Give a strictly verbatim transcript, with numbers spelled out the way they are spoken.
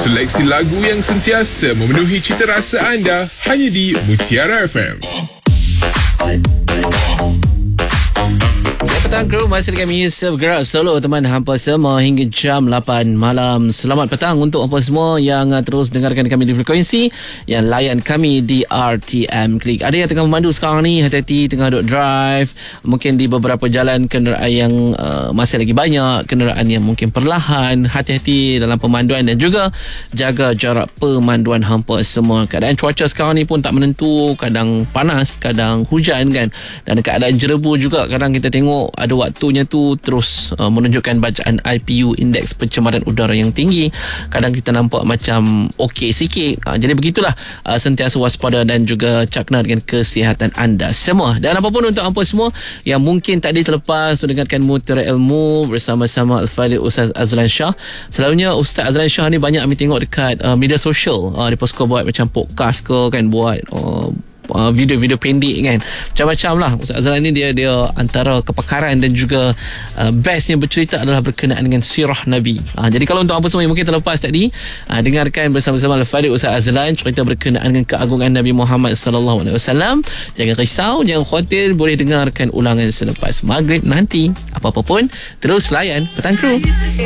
Seleksi lagu yang sentiasa memenuhi cita rasa anda hanya di Mutiara F M. Petang kru, masih dengan Yusuf Gerak Solo teman hampa semua hingga jam lapan malam. Selamat petang untuk hampa semua yang uh, terus dengarkan kami di frekuensi, yang layan kami di R T M Klik. Ada yang tengah memandu sekarang ni, hati-hati tengah duk drive, mungkin di beberapa jalan kenderaan yang uh, masih lagi banyak, kenderaan yang mungkin perlahan. Hati-hati dalam pemanduan dan juga jaga jarak pemanduan hampa semua. Keadaan cuaca sekarang ni pun tak menentu, kadang panas, kadang hujan kan, dan keadaan jerebu juga. Kadang kita tengok ada waktunya tu terus uh, menunjukkan bacaan I P U, indeks pencemaran udara yang tinggi. Kadang kita nampak macam okey sikit. Uh, jadi begitulah, uh, sentiasa waspada dan juga cakna dengan kesihatan anda semua. Dan apapun untuk hampa semua yang mungkin tadi terlepas mendengarkan Mutiara Ilmu bersama-sama Al-Fadhil Ustaz Azlan Shah. Selalunya Ustaz Azlan Shah ni banyak kami tengok dekat uh, media sosial. Uh, dia post buat macam podcast ke kan, buat uh, Uh, video-video pendek kan, macam-macam lah. Ustaz Azlan ni dia dia antara kepakaran dan juga uh, bestnya bercerita adalah berkenaan dengan sirah Nabi. uh, Jadi kalau untuk apa semua yang mungkin terlepas tadi, uh, dengarkan bersama-sama Al-Fadhil Ustaz Azlan cerita berkenaan dengan keagungan Nabi Muhammad sallallahu alaihi wasallam. Jangan risau, jangan khawatir, boleh dengarkan ulangan selepas maghrib nanti. Apa-apa pun terus layan Petang Kru.